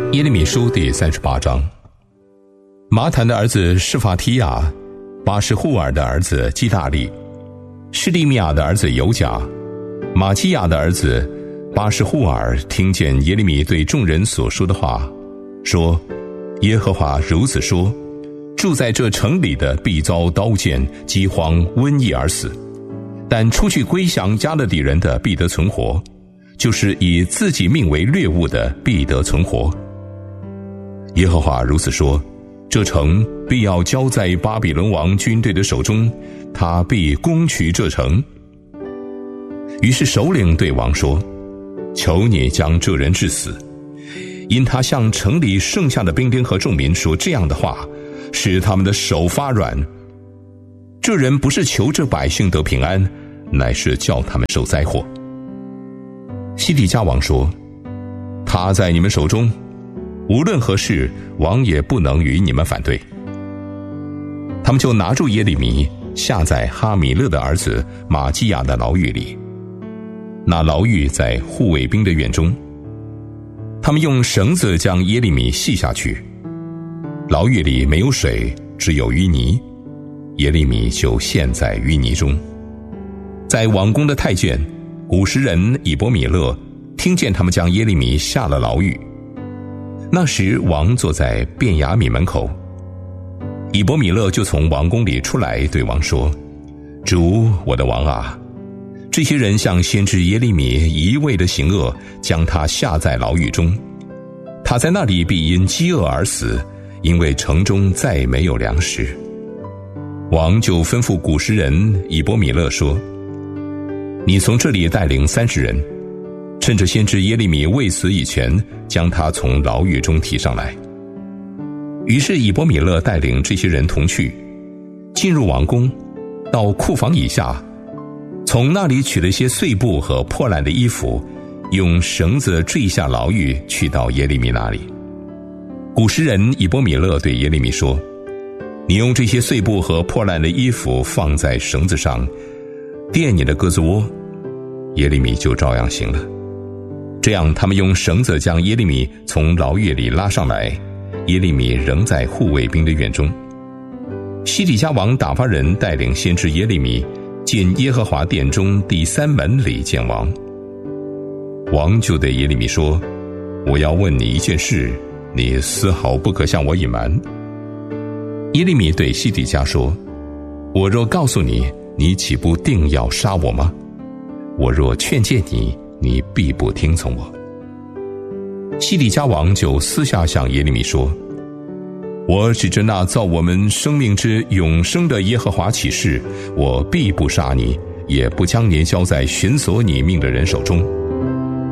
耶利米书第38章。马坦的儿子示法提亚，巴什户尔的儿子基大利，施利米亚的儿子犹甲，马基亚的儿子巴什户尔听见耶利米对众人所说的话，说：耶和华如此说，住在这城里的必遭刀剑、饥荒、瘟疫而死，但出去归降加勒底人的必得存活，就是以自己命为掠物的必得存活。耶和华如此说，这城必要交在巴比伦王军队的手中，他必攻取这城。于是首领对王说：求你将这人治死，因他向城里剩下的兵丁和众民说这样的话，使他们的手发软。这人不是求这百姓得平安，乃是叫他们受灾祸。西底家王说：他在你们手中，无论何事，王也不能与你们反对。他们就拿住耶利米，下在哈米勒的儿子马基亚的牢狱里。那牢狱在护卫兵的院中。他们用绳子将耶利米系下去。牢狱里没有水，只有淤泥，耶利米就陷在淤泥中。在王宫的太监古时人以伯米勒听见他们将耶利米下了牢狱。那时王坐在便雅悯门口，以伯米勒就从王宫里出来对王说：主我的王啊，这些人向先知耶利米一味的行恶，将他下在牢狱中，他在那里必因饥饿而死，因为城中再没有粮食。王就吩咐古时人以伯米勒说：你从这里带领30人，趁着先知耶利米未死以前，将他从牢狱中提上来。于是以伯米勒带领这些人同去，进入王宫，到库房以下，从那里取了一些碎布和破烂的衣服，用绳子坠下牢狱，去到耶利米那里。古时人以伯米勒对耶利米说：你用这些碎布和破烂的衣服放在绳子上，垫你的鸽子窝。耶利米就照样行了。这样他们用绳子将耶利米从牢狱里拉上来，耶利米仍在护卫兵的院中。西底家王打发人带领先知耶利米进耶和华殿中第3门里见王。王就对耶利米说：我要问你一件事，你丝毫不可向我隐瞒。耶利米对西底家说：我若告诉你，你岂不定要杀我吗？我若劝诫你，你必不听从我。西底家王就私下向耶利米说：我指着那造我们生命之永生的耶和华起誓，我必不杀你，也不将你交在寻索你命的人手中。